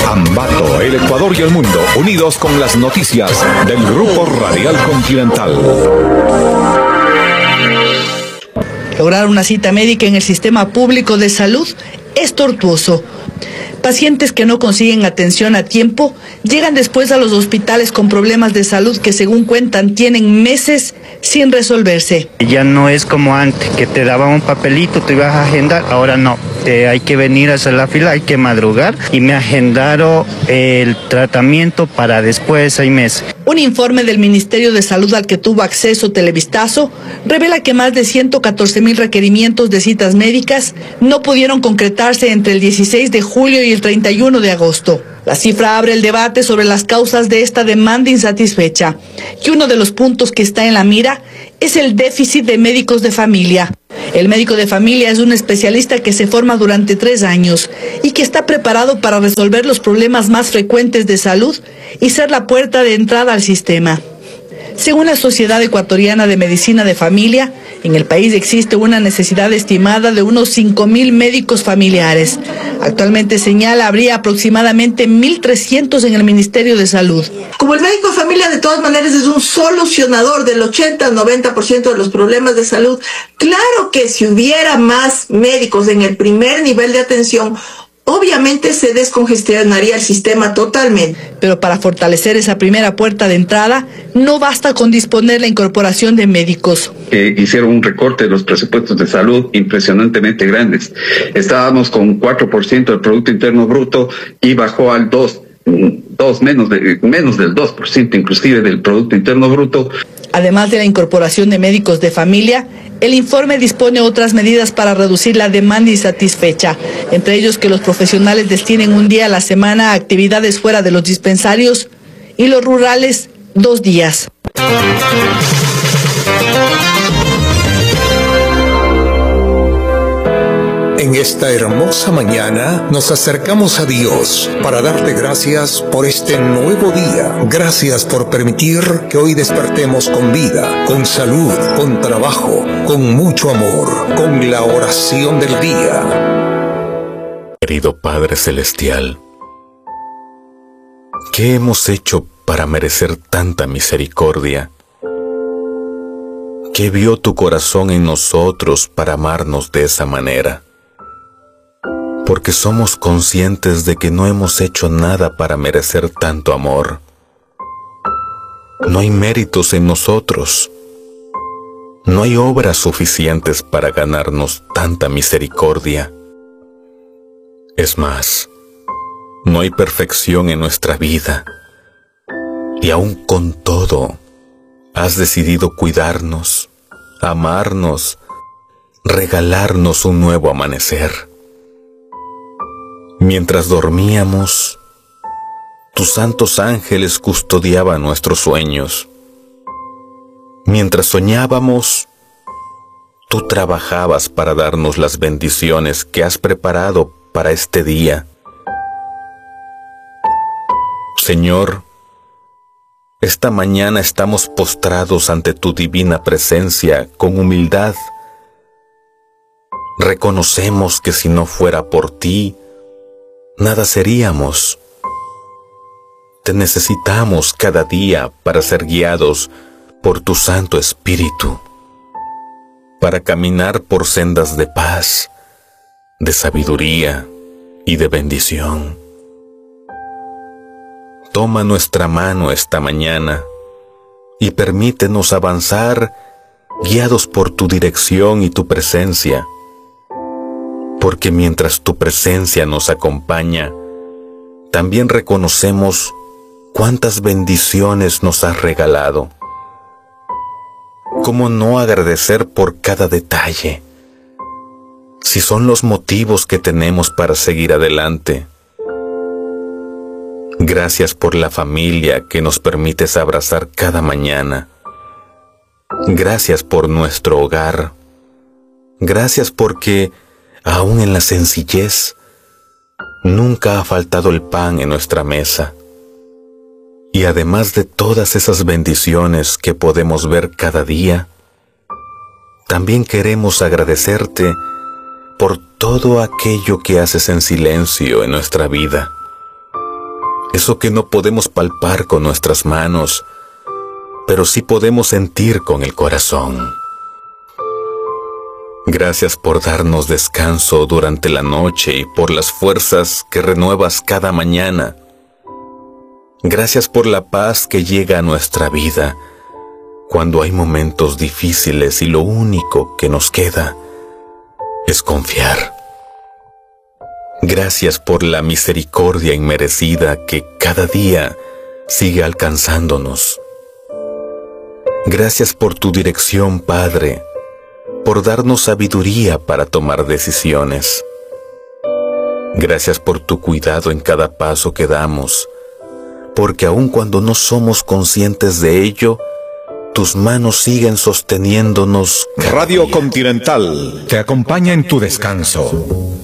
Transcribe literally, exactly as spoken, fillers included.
Ambato, el Ecuador y el mundo, unidos con las noticias del Grupo Radial Continental. Lograr una cita médica en el sistema público de salud es tortuoso. Pacientes que no consiguen atención a tiempo llegan después a los hospitales con problemas de salud que, según cuentan, tienen meses sin resolverse. Ya no es como antes, que te daban un papelito, te ibas a agendar, ahora no. Te, hay que venir a hacer la fila, hay que madrugar, y me agendaron el tratamiento para después de seis meses. Un informe del Ministerio de Salud al que tuvo acceso Televistazo revela que más de ciento catorce mil requerimientos de citas médicas no pudieron concretarse entre el dieciséis de julio y el treinta y uno de agosto. La cifra abre el debate sobre las causas de esta demanda insatisfecha, y uno de los puntos que está en la mira es el déficit de médicos de familia. El médico de familia es un especialista que se forma durante tres años y que está preparado para resolver los problemas más frecuentes de salud y ser la puerta de entrada al sistema. Según la Sociedad Ecuatoriana de Medicina de Familia, en el país existe una necesidad estimada de unos cinco mil médicos familiares. Actualmente, señala, habría aproximadamente mil trescientos en el Ministerio de Salud. Como el médico de familia de todas maneras es un solucionador del ochenta al noventa por ciento de los problemas de salud, claro que si hubiera más médicos en el primer nivel de atención, obviamente se descongestionaría el sistema totalmente. Pero para fortalecer esa primera puerta de entrada, no basta con disponer la incorporación de médicos. Eh, hicieron un recorte de los presupuestos de salud impresionantemente grandes. Estábamos con cuatro por ciento del Producto Interno Bruto y bajó al dos por ciento. Dos, menos, de, menos del dos por ciento inclusive del Producto Interno Bruto. Además de la incorporación de médicos de familia, el informe dispone otras medidas para reducir la demanda insatisfecha, entre ellos que los profesionales destinen un día a la semana a actividades fuera de los dispensarios y los rurales dos días. En esta hermosa mañana nos acercamos a Dios para darte gracias por este nuevo día. Gracias por permitir que hoy despertemos con vida, con salud, con trabajo, con mucho amor, con la oración del día. Querido Padre Celestial, ¿qué hemos hecho para merecer tanta misericordia? ¿Qué vio tu corazón en nosotros para amarnos de esa manera? Porque somos conscientes de que no hemos hecho nada para merecer tanto amor. No hay méritos en nosotros. No hay obras suficientes para ganarnos tanta misericordia. Es más, no hay perfección en nuestra vida. Y aún con todo, has decidido cuidarnos, amarnos, regalarnos un nuevo amanecer. Mientras dormíamos, tus santos ángeles custodiaban nuestros sueños. Mientras soñábamos, tú trabajabas para darnos las bendiciones que has preparado para este día. Señor, esta mañana estamos postrados ante tu divina presencia con humildad. Reconocemos que si no fuera por ti, nada seríamos. Te necesitamos cada día para ser guiados por tu Santo Espíritu, para caminar por sendas de paz, de sabiduría y de bendición. Toma nuestra mano esta mañana y permítenos avanzar guiados por tu dirección y tu presencia. Porque mientras tu presencia nos acompaña, también reconocemos cuántas bendiciones nos has regalado. ¿Cómo no agradecer por cada detalle? Si son los motivos que tenemos para seguir adelante. Gracias por la familia que nos permites abrazar cada mañana. Gracias por nuestro hogar. Gracias porque aún en la sencillez, nunca ha faltado el pan en nuestra mesa. Y además de todas esas bendiciones que podemos ver cada día, también queremos agradecerte por todo aquello que haces en silencio en nuestra vida. Eso que no podemos palpar con nuestras manos, pero sí podemos sentir con el corazón. Gracias por darnos descanso durante la noche y por las fuerzas que renuevas cada mañana. Gracias por la paz que llega a nuestra vida cuando hay momentos difíciles y lo único que nos queda es confiar. Gracias por la misericordia inmerecida que cada día sigue alcanzándonos. Gracias por tu dirección, Padre, por darnos sabiduría para tomar decisiones. Gracias por tu cuidado en cada paso que damos, porque aun cuando no somos conscientes de ello, tus manos siguen sosteniéndonos. Radio Continental te acompaña en tu descanso.